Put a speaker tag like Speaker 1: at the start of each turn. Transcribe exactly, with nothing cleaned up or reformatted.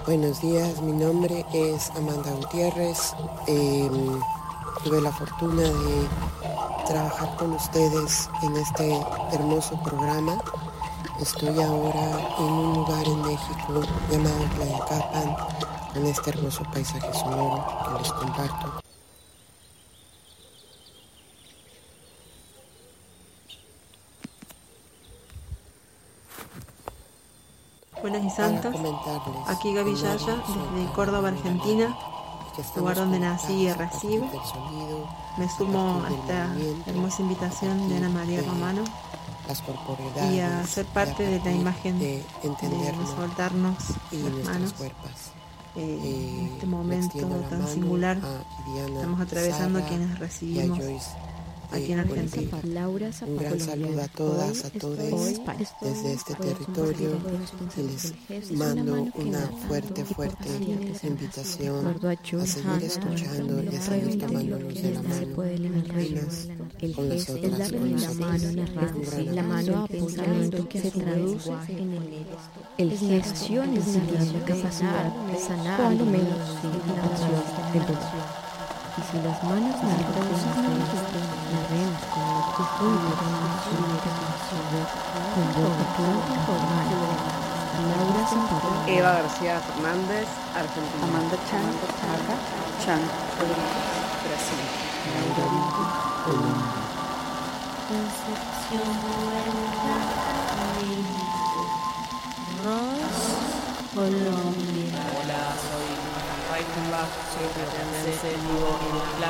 Speaker 1: Buenos días, mi nombre es Amanda Gutiérrez. Eh, tuve la fortuna de trabajar con ustedes en este hermoso programa. Estoy ahora en un lugar en México llamado Tlayacapan, con este hermoso paisaje sonoro que les comparto.
Speaker 2: Buenas y santas, aquí Gaby Yaya desde Córdoba, Argentina, lugar donde nací y recibo. Me sumo a esta hermosa invitación de Ana María Romano y a ser parte de la imagen de soltarnos las manos en este momento tan singular que estamos atravesando quienes recibimos aquí en Argentina.
Speaker 1: Un gran saludo a todas, a todos desde este territorio y les mando una fuerte, fuerte invitación a seguir escuchando y a seguir tomándonos de la mano unas con las otras, con nosotras.
Speaker 3: La mano pensamiento que se traduce en el el gesto es la capacidad de sanar, cuando menos significación del dolor. Y si las manos no reconocen la vemos como el conjunto de la comunicación con vocación formal. Laura Zapata,
Speaker 4: Eva García Fernández, Argentina.
Speaker 5: Amanda Chan, Maca, Chan,
Speaker 4: Brasil.
Speaker 1: Laura Vico, Colombia.
Speaker 6: Concepción Huerta, México. Ross, Colombia.
Speaker 7: Hola, soy Rafael Kumbach, soy rioplatense, vivo en La Plata.